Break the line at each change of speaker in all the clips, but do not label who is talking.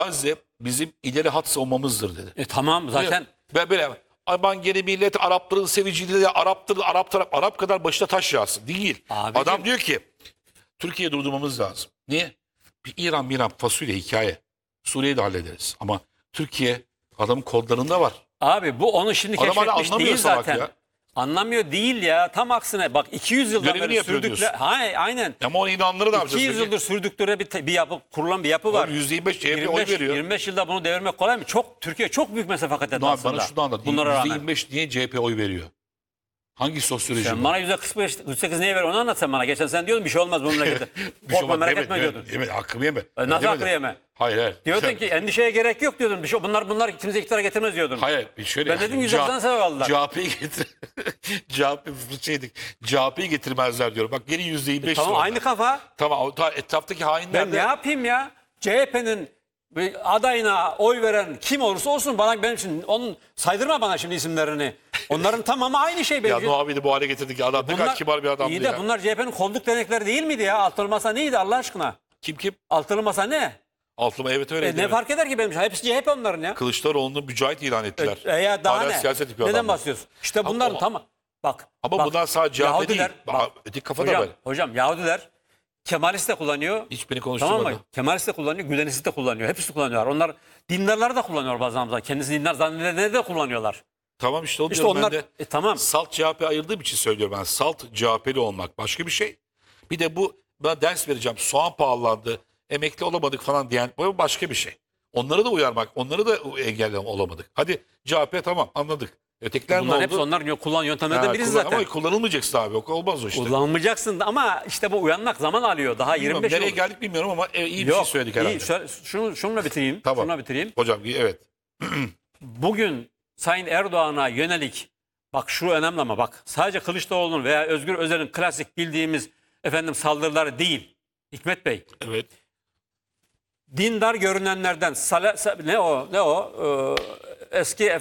Gazze bizim ileri hat savunmamızdır dedi.
Tamam zaten.
Ve böyle aman geri millet Arapların seviciliği Arap kadar başına taş yağsın. Değil.
Abicim.
Adam diyor ki Türkiye'yi durdurmamız lazım. Niye? Bir İran fasulye hikaye. Suriye'yi de hallederiz. Ama Türkiye adamın kodlarında var.
Abi bu onu şimdi
Adam hala
keşfetmiş
anlamıyor
değil
salak
zaten.
ya.
Anlamıyor değil ya. Tam aksine bak 200 yıldan
Görevini
beri
yapıyor
sürdükleri... Aynen.
Ama o inanları da yapacağız.
200 yıldır sürdükleri bir yapı, kurulan bir yapı var.
%25 CHP oy veriyor.
25 yılda bunu devirmek kolay mı? Türkiye çok büyük mesafe kat etti aslında.
Bana şunu anlat.
Bunlara rağmen.
%25 niye CHP oy veriyor? Hangi sosyoloji
Sen
bu?
bana %48 niye ver onu anlat sen bana. Geçen sen diyordun bir şey olmaz bununla gitti. Korkma merak etme diyordun.
Yeme, hakkımı yeme.
Nasıl hakkı yeme?
Hayır.
Diyordun ki endişeye gerek yok diyordun. Bunlar kimse iktidara getirmez diyordun.
Hayır. Şöyle,
Ben dedim %90'dan sebep aldılar.
CHP'yi getir. CHP'yi getirmezler diyorum. Bak geri %25
Tamam
sonra.
aynı kafa.
Tamam etraftaki hainler
Ben
de...
ne yapayım ya? CHP'nin adayına oy veren kim olursa olsun benim için onun saydırma bana şimdi isimlerini. Onların tamamı aynı şey benim
Ya
için.
Nuh abi de bu hale getirdik. Adam ne kadar kibar bir adamdı
iyi de
ya.
bunlar CHP'nin kolluk denekleri değil miydi ya? Altılı masa neydi Allah aşkına?
Kim?
Altılı masa ne?
Altıma evet öyle.
Ne fark eder ki benim için? Hepsi CHP onların ya.
Kılıçdaroğlu'nu mücahit ilan ettiler.
Ya daha
Hala
ne?
siyaset yapıyor
Neden
adamlar.
bahsediyorsun? İşte bunların tamam. Bak.
Bunlar sadece CHP değil.
Bak,
Öteki kafa da böyle.
hocam Yahudiler Kemalist de kullanıyor.
Hiç beni konuşturmadı.
Tamam mı? Kemalist de kullanıyor, Gülenist de kullanıyor. Hepsi kullanıyorlar. Onlar dindarları da kullanıyor bazen zaman. Kendisi dindar zannedenleri de kullanıyorlar.
Tamam işte onu
İşte
diyorum
onlar
ben de.
tamam.
Salt CHP ayırdığım için söylüyorum ben. Salt CHP'li olmak başka bir şey. Bir de ben ders vereceğim. Soğan pahalandı, emekli olamadık falan diyen bu başka bir şey. Onları da uyarmak, onları da engellemek olamadık. Hadi CHP tamam anladık. Ötekiler
Bunlar
ne
hepsi
oldu?
onların kullanıyorlarından birisi zaten.
Ama kullanılmayacaksın abi. Olmaz o işte.
Kullanmayacaksın ama işte bu uyanmak zaman alıyor. Daha
Bilmiyorum,
25
nereye
yıl.
geldik bilmiyorum ama iyi bir şey söyledik herhalde.
Şununla bitireyim.
Tamam.
Şununla bitireyim.
Hocam evet.
Bugün Sayın Erdoğan'a yönelik bak şu önemli ama bak sadece Kılıçdaroğlu'nun veya Özgür Özel'in klasik bildiğimiz saldırıları değil. Hikmet Bey.
Evet.
Dindar görünenlerden eski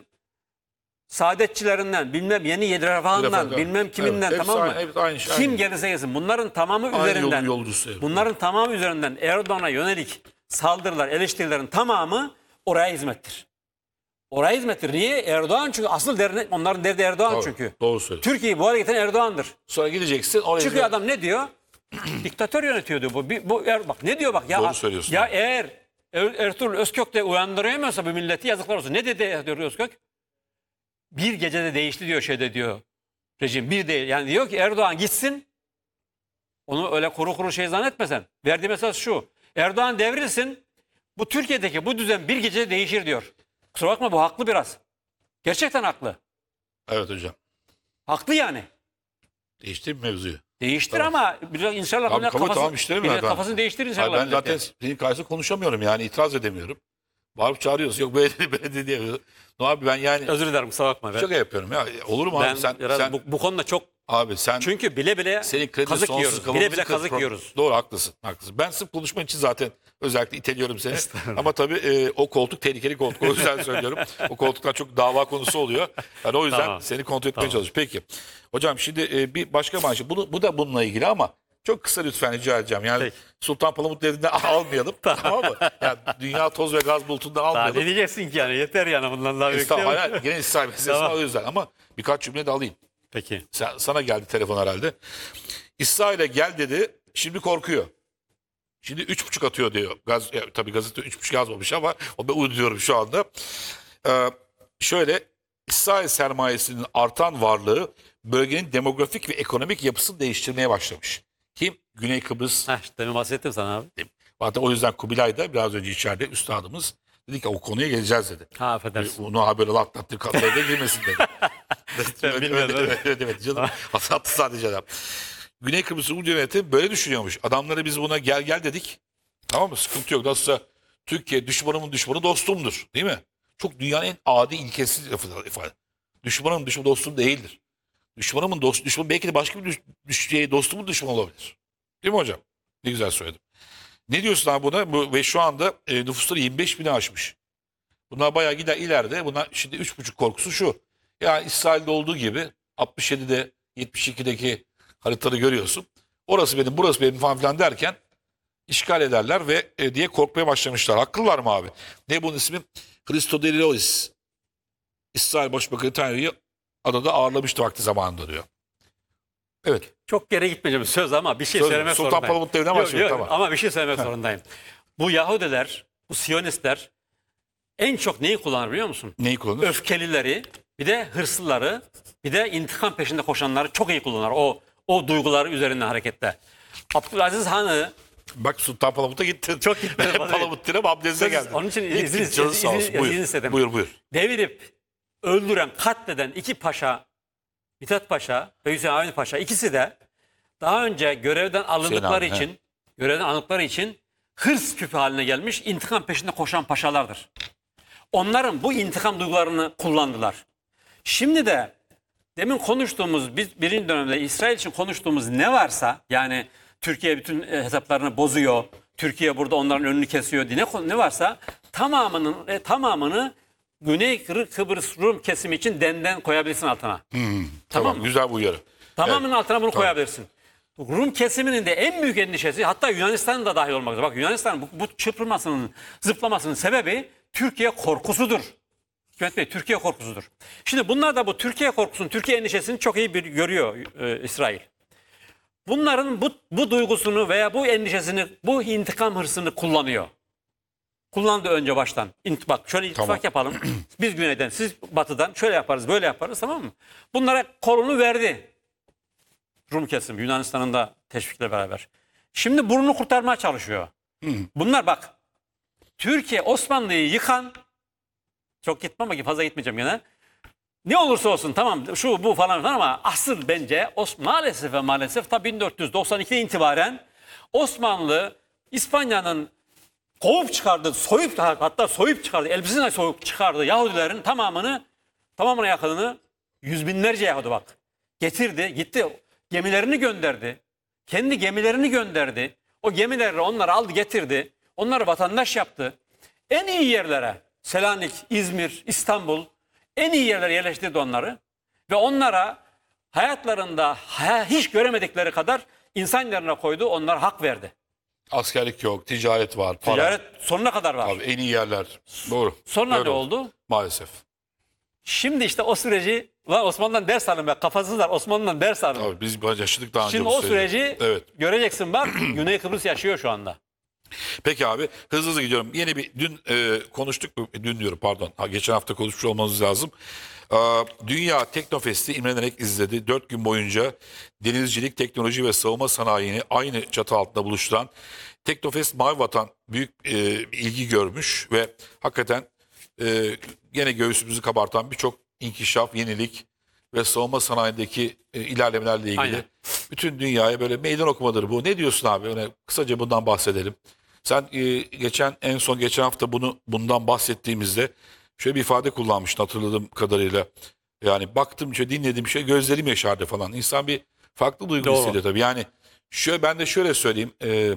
saadetçilerinden bilmem yeni Yedirafan'dan bilmem kiminden
evet,
tamam mı?
Aynı şey.
Kim gelirse gelsin bunların tamamı
Aynı
üzerinden
yolcusu.
bunların tamamı üzerinden Erdoğan'a yönelik saldırılar, eleştirilerin tamamı oraya hizmettir. Oraya hizmettir. Niye? Erdoğan çünkü asıl onların derdi Erdoğan
Doğru,
çünkü.
Doğru söylüyorsun.
Türkiye'yi bu hale getiren Erdoğan'dır.
Sonra gideceksin.
Çıkıyor adam ne diyor? Diktatör yönetiyordu bu. Bak ne diyor bak ya.
Doğru söylüyorsun.
Ya eğer Ertuğrul Özkök de uyandıramıyorsa bu milleti yazıklar olsun. Ne dedi Ertuğrul Özkök? Bir gecede değişti diyor diyor. Rejim bir değil. Yani diyor ki Erdoğan gitsin. Onu öyle kuru zannetme sen. Verdiği mesaj şu. Erdoğan devrilsin. Bu Türkiye'deki bu düzen bir gecede değişir diyor. Kusura bakma bu haklı biraz. Gerçekten haklı.
Evet hocam.
Haklı yani.
Değişti mi mevzuyu?
Değiştir
Tamam.
ama biraz inşallah
Abi, tamam işte mi?
kafasını değiştir inşallah.
Ben zaten senin karşısında konuşamıyorum yani itiraz edemiyorum. Bağırıp çağırıyorsun. Yok böyle diyemiyorsun. No abi ben yani
Özür dilerim kusura bakma.
şaka yapıyorum ya. Olur mu abi sen
bu konuda çok
abi sen
çünkü bile
senin kredi
kazık
sonsuz
yiyoruz.
kafamızı
Bile kazık yiyoruz.
Doğru haklısın. Ben sırf konuşman için zaten özellikle iteliyorum seni. Ama tabii o koltuk tehlikeli koltuk. O yüzden söylüyorum. O koltuklar çok dava konusu oluyor. Yani o yüzden
Tamam.
seni kontrol etmeye çalışıyorum. Peki. Hocam şimdi bir başka manşet. Bu da bununla ilgili ama çok kısa lütfen rica edeceğim. Yani
Peki.
Sultan Palamut devrinden almayalım. Tamam mı? Yani dünya toz ve gaz bulutundan
Daha
almayalım.
ne diyeceksin ki yani yeter yani bundan daha
Estağfurullah.
bekliyorum.
Gene İsrail meselesi
Tamam.
o yüzden ama birkaç cümle de alayım.
Peki.
Sana geldi telefon herhalde. İsrail'e gel dedi. Şimdi korkuyor. Şimdi 3,5 atıyor diyor. Tabii gazete 3,5 yazmamış ama o ben uyduruyorum şu anda. Şöyle İsrail sermayesinin artan varlığı bölgenin demografik ve ekonomik yapısını değiştirmeye başlamış. Kim? Güney Kıbrıs.
Demin bahsettim sana abi.
Hatta o yüzden Kubilay da biraz önce içeride üstadımız dedi ki o konuya geleceğiz dedi.
Affedersin.
Onu ha böyle latlattır katlarına girmesin dedi.
Ben bilmiyorum.
Evet canım. Hasattı sadece adam. Güney Kıbrıs Rum Cumhuriyeti böyle düşünüyormuş. Adamlara biz buna gel dedik. Tamam mı? Sıkıntı yok. Nasılsa Türkiye düşmanımın düşmanı dostumdur. Değil mi? Çok dünyanın en adi ilkesiz ifade. Düşmanımın düşmanı dostum değildir. Düşmanımın düşmanı belki de başka bir dostumun düşmanı olabilir. Değil mi hocam? Ne güzel söyledim. Ne diyorsun abi buna? Ve şu anda nüfusları 25 bini aşmış. Bunlar bayağı gider ileride. Bunlar şimdi 3,5 korkusu şu. Ya İsrail'de olduğu gibi 67'de 72'deki haritaları görüyorsun. Orası benim burası benim falan filan derken işgal ederler ve diye korkmaya başlamışlar. Haklılar mı abi? Ne bunun ismi? Christodoulus. İsrail Başbakanı Netanyahu'yu adada ağırlamıştı vakti zamanında diyor. Evet.
Çok geri gitmeyeceğim söz ama bir şey
Söz,
söylemek
Sultan
zorundayım.
Palamut Devri'ne
Yok,
başlıyor,
yok,
tamam.
ama bir şey söylemek zorundayım. Bu Yahudiler, bu Siyonistler en çok neyi kullanır biliyor musun?
Neyi kullanır?
Öfkelileri, bir de hırslıları, bir de intikam peşinde koşanları çok iyi kullanır. O duyguları üzerinden harekette. Abdülaziz Han'ı
Bak Sultan Palamut'a gittin.
Çok gittim.
Palamut dire Abdülaziz'e geldin.
onun için
Gittin, canın sağ olsun. Buyur.
izin istedim.
Buyur.
Devirip öldüren, katleden iki paşa, Mithat Paşa ve Hüseyin Avni Paşa, ikisi de daha önce görevden alındıkları için hırs küpü haline gelmiş, intikam peşinde koşan paşalardır. Onların bu intikam duygularını kullandılar. Şimdi de demin konuştuğumuz, biz birinci dönemde İsrail için konuştuğumuz ne varsa, yani Türkiye bütün hesaplarını bozuyor, Türkiye burada onların önünü kesiyor diye ne varsa tamamını Güney Kıbrıs Rum kesimi için denden koyabilirsin altına.
Tamam,
mı?
güzel bu uyarı.
Tamamının altına bunu koyabilirsin. Rum kesiminin de en büyük endişesi, hatta Yunanistan'ın da dahil olmak üzere. Bak, Yunanistan bu çırpınmasının, zıplamasının sebebi Türkiye korkusudur. Hikmet Bey, Türkiye korkusudur. Şimdi bunlar da bu Türkiye korkusunu, Türkiye endişesini çok iyi görüyor İsrail. Bunların bu duygusunu veya bu endişesini, bu intikam hırsını kullanıyor. Kullandı önce baştan. Bak şöyle ittifak yapalım. Biz güneyden, siz batıdan şöyle yaparız, böyle yaparız, tamam mı? Bunlara kolunu verdi. Rum kesim, Yunanistan'ın da teşvikle beraber. Şimdi burnunu kurtarmaya çalışıyor. Bunlar bak, Türkiye Osmanlı'yı yıkan, çok gitmem ama fazla gitmeyeceğim gene. Ne olursa olsun tamam şu bu falan ama asıl bence maalesef ve maalesef ta 1492'den itibaren Osmanlı İspanya'nın kovup çıkardı, hatta soyup çıkardı, elbisesine soyup çıkardı Yahudilerin tamamına yakınını, yüz binlerce Yahudi bak. Getirdi, gitti, gemilerini gönderdi. Kendi gemilerini gönderdi. O gemilerle onları aldı getirdi. Onları vatandaş yaptı. En iyi yerlere, Selanik, İzmir, İstanbul, en iyi yerlere yerleştirdi onları. Ve onlara hayatlarında hiç göremedikleri kadar insan yerine koydu, onlara hak verdi.
Askerlik yok, ticaret var, para.
Ticaret sonuna kadar var.
Abi en iyi yerler. Doğru.
Sonra
Öyle
ne oldu?
Maalesef.
Şimdi işte o süreci, Osmanlı'dan ders alın be, kafasızlar, Osmanlı'dan ders alın.
Abi biz yaşadık daha önce
Şimdi
bu
o süreci
Evet.
göreceksin bak, Güney Kıbrıs yaşıyor şu anda.
Peki abi hızlı gidiyorum. Yeni bir dün konuştuk mu? Dün diyorum pardon. Geçen hafta konuşmuş olmamız lazım. Dünya Teknofest'i imrenerek izledi. 4 gün boyunca denizcilik, teknoloji ve savunma sanayini aynı çatı altında buluşturan Teknofest Mavi Vatan büyük ilgi görmüş ve hakikaten gene göğsümüzü kabartan birçok inkişaf, yenilik ve savunma sanayindeki ilerlemelerle ilgili
Aynen.
bütün dünyaya böyle meydan okumadır bu. Ne diyorsun abi? Öyle kısaca bundan bahsedelim. Sen geçen hafta bundan bahsettiğimizde şöyle bir ifade kullanmıştın hatırladığım kadarıyla. Yani baktım dinlediğim şey gözlerim yaşardı falan. İnsan bir farklı duygu
Doğru.
hissediyor tabii. Yani ben de şöyle söyleyeyim.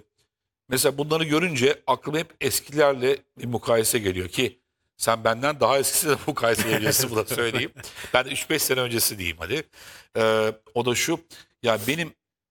Mesela bunları görünce aklıma hep eskilerle bir mukayese geliyor ki sen benden daha eskisiyle mukayese ediyorsun, bunu da söyleyeyim. Ben de 3-5 sene öncesi diyeyim hadi. O da şu, yani benim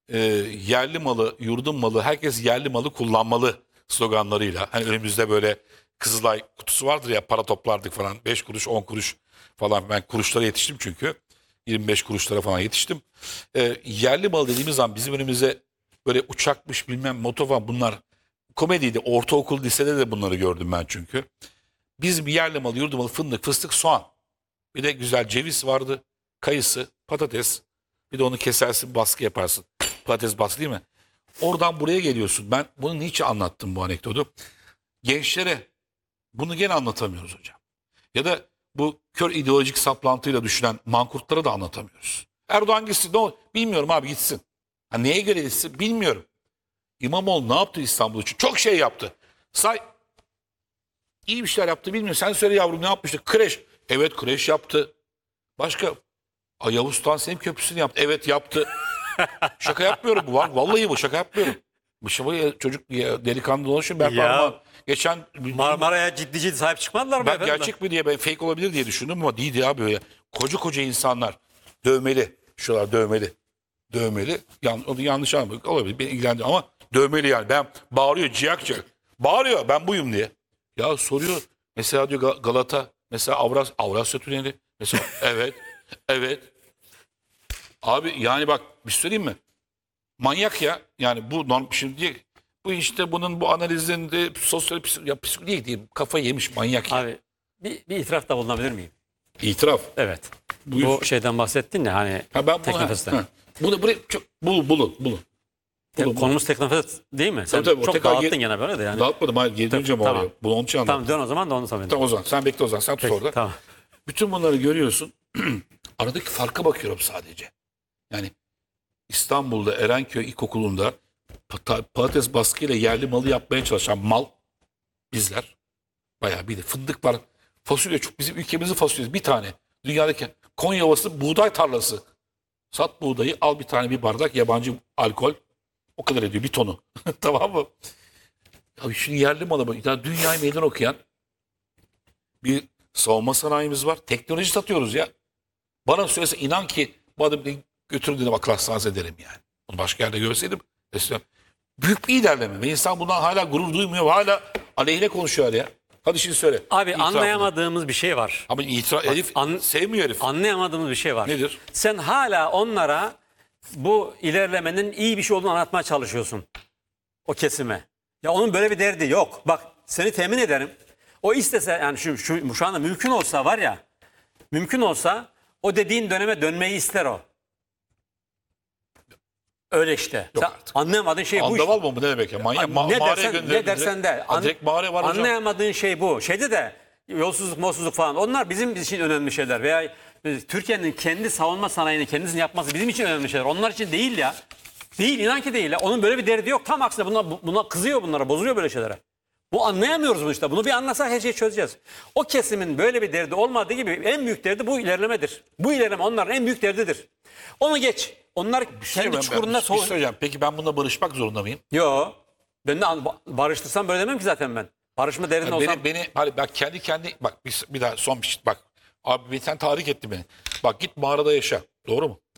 yerli malı, yurdum malı, herkes yerli malı kullanmalı sloganlarıyla. Hani önümüzde böyle Kızılay kutusu vardır ya, para toplardık falan, 5 kuruş 10 kuruş falan, ben kuruşlara yetiştim çünkü. 25 kuruşlara falan yetiştim. Yerli malı dediğimiz zaman bizim önümüze böyle uçakmış bilmem motor falan, bunlar komediydi. Ortaokul lisede de bunları gördüm ben çünkü. Biz bir yerli malı, yurdum malı, fındık, fıstık, soğan. Bir de güzel ceviz vardı. Kayısı, patates. Bir de onu kesersin, baskı yaparsın. Patates baskı değil mi? Oradan buraya geliyorsun. Ben bunu niçin anlattım bu anekdotu? Gençlere bunu gene anlatamıyoruz hocam. Ya da bu kör ideolojik saplantıyla düşünen mankurtlara da anlatamıyoruz. Erdoğan gitsin. Bilmiyorum abi, gitsin. Ha, neye göre gitsin bilmiyorum. İmamoğlu ne yaptı İstanbul için? Çok şey yaptı. İyi bir şeyler yaptı bilmiyorum. Sen söyle yavrum, ne yapmıştı? Kreş. Evet, kreş yaptı. Başka? Yavuz Sultan Selim Köprüsü'nü yaptı. Evet, yaptı. Şaka yapmıyorum bu var. Vallahi bu şaka yapmıyorum. Bu çocuk delikanlı dolaşıyor. Ben parmağım. Geçen
Marmara'ya ciddi sahip çıkmadılar mı
ben
efendim?
gerçek mi diye, ben fake olabilir diye düşündüm ama değildi abi öyle. Koca insanlar dövmeli. Şuralar dövmeli. Onu yanlış anlamak olabilir. Beni ilgilendiriyor ama Dövmeli yani. Ben bağırıyor ciyak ciyak. Bağırıyor ben buyum diye. Ya soruyor. Mesela diyor Galata. Mesela Avrasya Tüneli. Mesela evet. Evet. Abi yani bak bir şey söyleyeyim mi? Manyak ya. Yani bu norm şimdi bu işte bunun bu analizinde sosyal psikoloji değil. Kafayı yemiş manyak ya.
Abi bir itirafta bulunabilir miyim?
İtiraf.
Evet.
Buyur.
Bu şeyden bahsettin ya hani
Ha ben bunu
Teknofest'ten.
bunu buraya çok bulun.
Konumuz Teknofest değil mi? Sen
Tabii,
çok
tekrar
dağıttın gene böyle de yani.
Dağıtmadım. Hayır geri döneceğim
Tamam.
oraya. Bunu onun için anlattım.
Tamam dön o zaman da onu sonra.
Tamam o zaman. Sen bekle o zaman. Sen tut
Peki,
orada.
tamam.
Bütün bunları görüyorsun. Aradaki farka bakıyorum sadece. Yani İstanbul'da Erenköy İlkokulu'nda patates baskıyla yerli malı yapmaya çalışan mal bizler. Bayağı bir de fındık var. Fasulye çok bizim ülkemizin fasulyesi bir tane. Dünyadaki Konya Ovası buğday tarlası. Sat buğdayı al bir tane bir bardak yabancı alkol. O kadar ediyor bir tonu. Tamam mı? Ya şimdi yerli malı bak. Ya dünyayı meydan okuyan bir savunma sanayimiz var. Teknoloji satıyoruz ya. Bana söylese inan ki bu adamı götürün dedim akıl hastanesi ederim yani. Bunu başka yerde görseydim. Mesela büyük bir ilerleme. Ve insan bundan hala gurur duymuyor. Hala aleyhine konuşuyor ya. Hadi şimdi söyle.
Abi
İtirafını.
anlayamadığımız bir şey var.
Ama Elif sevmiyor herif.
Anlayamadığımız bir şey var.
Nedir?
Sen hala onlara bu ilerlemenin iyi bir şey olduğunu anlatmaya çalışıyorsun. O kesime. Ya onun böyle bir derdi yok. Bak seni temin ederim. O istese yani şu anda mümkün olsa var ya. Mümkün olsa o dediğin döneme dönmeyi ister o. Öyle işte.
Yok
Sen
artık.
anlayamadığın şey bu işte.
Andaval mı bu ne demek ya? Manyak,
Ne
mağaraya
dersen,
gönderildi.
ne dersen de.
Direkt mağaraya var hocam.
Anlayamadığın şey bu. Şeyde de yolsuzluk, molsuzluk falan. Onlar bizim için önemli şeyler. Veya Türkiye'nin kendi savunma sanayini kendisinin yapması bizim için önemli şeyler. Onlar için değil ya. Değil inan ki değil ya. Onun böyle bir derdi yok. Tam aksine buna kızıyor bunlara. Bozuyor böyle şeylere. Bu anlayamıyoruz bunu işte. Bunu bir anlasak her şeyi çözeceğiz. O kesimin böyle bir derdi olmadığı gibi en büyük derdi bu ilerlemedir. Bu ilerleme onların en büyük derdidir. Onu geç. Onlar kendi çukurunda
bir şey söyleyeceğim. Peki ben bununla barışmak zorunda mıyım?
Yo. Ben de barıştırsam böyle demem ki zaten ben. Barışma derdi olsam.
Hani bak kendi bak bir daha son bir şey bak. Abi sen tahrik etti beni. Bak git mağarada yaşa. Doğru mu?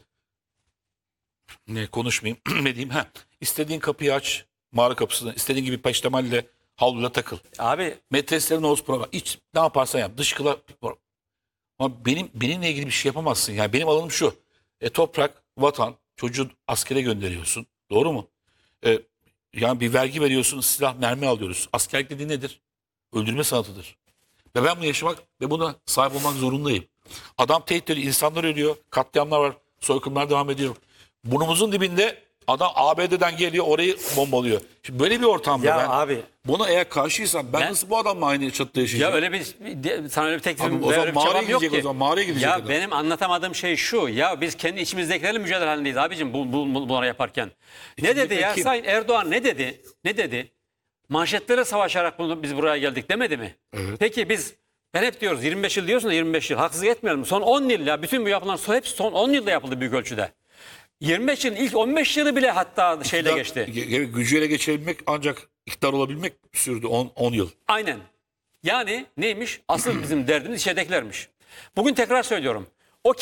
Ne konuşmayayım. Ne diyeyim? İstediğin kapıyı aç. Mağara kapısını. İstediğin gibi peştemalle havluyla takıl.
Abi
Metreslerin olsun problem. Hiç ne yaparsan yap. Dışkıla. Ama benimle ilgili bir şey yapamazsın. Yani benim alanım şu. Toprak, vatan, çocuğu askere gönderiyorsun. Doğru mu? Yani bir vergi veriyorsun, silah, mermi alıyoruz. Askerlik dediğin nedir? Öldürme sanatıdır. Ve ben bunu yaşamak ve buna sahip olmak zorundayım. Adam tehdit ediyor, insanlar ölüyor, katliamlar var, soykırımlar devam ediyor. Burnumuzun dibinde adam ABD'den geliyor, orayı bombalıyor. Şimdi böyle bir ortamda
ya
ben
abi
buna eğer karşıysam ben nasıl bu adamla aynı çatıda yaşayacağım?
ya öyle sana öyle bir teklifim
Abi o zaman
böyle bir
mağaraya
çabam yok
gidecek
ki.
o zaman, mağaraya gidecek
Ya
adam.
benim anlatamadığım şey şu. Ya biz kendi içimizdekilerle mücadele halindeyiz abicim bunları yaparken. Ne dedi ya?
kim?
Sayın Erdoğan ne dedi? Ne dedi? Manşetlere savaşarak biz buraya geldik demedi mi?
Evet.
Peki ben hep diyoruz 25 yıl diyorsun da 25 yıl. Haksızlık etmeyelim. Son 10 yıl ya bütün bu yapılan hepsi son 10 yılda yapıldı büyük ölçüde. 25 yılın ilk 15 yılı bile hatta şeyle geçti.
Gücü ele geçirebilmek ancak iktidar olabilmek sürdü 10 yıl.
Aynen. Yani neymiş? Asıl bizim derdimiz içeridekilermiş. Bugün tekrar söylüyorum. O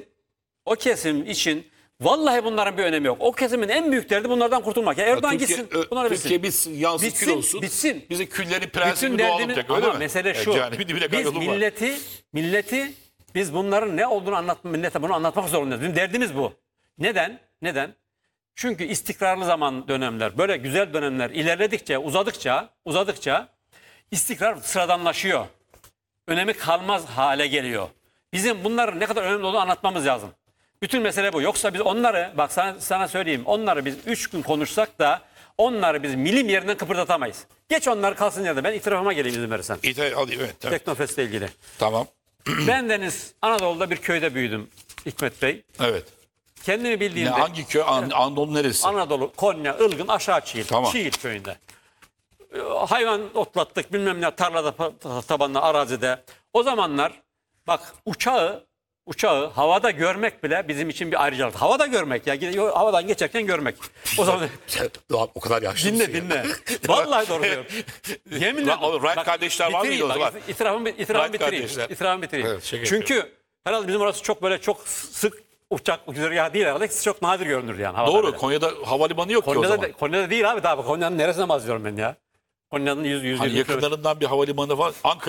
kesim için vallahi bunların bir önemi yok. O kesimin en büyük derdi bunlardan kurtulmak. Ya Erdoğan gitsin. Bunlar
Türkiye bitsin, yansın, kül olsun.
Bitsin.
Bize küllerin
Bütün
prensibi doğalım
derdimiz
tek öyle
ama
mi?
mesele şu.
Cehennemin dibine
Biz
yolum var.
milleti biz bunların ne olduğunu millete bunu anlatmak zorundayız. Bizim derdimiz bu. Neden? Çünkü istikrarlı zaman dönemler, böyle güzel dönemler ilerledikçe, uzadıkça istikrar sıradanlaşıyor. Önemi kalmaz hale geliyor. Bizim bunların ne kadar önemli olduğunu anlatmamız lazım. Bütün mesele bu. Yoksa biz onları, bak sana söyleyeyim, onları biz 3 gün konuşsak da onları biz milim yerinden kıpırdatamayız. Geç onlar kalsın yerde. Ben itirafıma geleyim izin verirsen.
Alayım evet.
Teknofest'le ilgili.
Tamam.
Ben Deniz Anadolu'da bir köyde büyüdüm Hikmet Bey.
Evet.
Kendimi bildiğimde
Hangi köy? Anadolu neresi?
Anadolu, Konya, Ilgın, Aşağı Çiğil.
Tamam.
Çiğil köyünde. Hayvan otlattık bilmem ne tarlada tabanla arazide. O zamanlar bak uçağı havada görmek bile bizim için bir ayrıcalık. Havada görmek ya. Havadan geçerken görmek. O zaman
O kadar yaşlısın
dinle. Vallahi doğru diyorum. Yemin ederim.
Wright
Bak,
kardeşler var mıydı o
bitireyim,
zaman?
İtirafımı
Wright
bitireyim.
kardeşler.
İtirafımı bitireyim.
Evet, şaka
Çünkü herhalde bizim orası çok sık uçak güzergahı değil herhalde. Çok nadir görünür yani. havada
Doğru.
böyle.
Konya'da havalimanı yok ki o zaman.
Konya'da değil abi daha. Konya'nın neresine bahsediyorum ben ya? Konya'nın 100
Hani yakınlarından bir havalimanı var. Ankara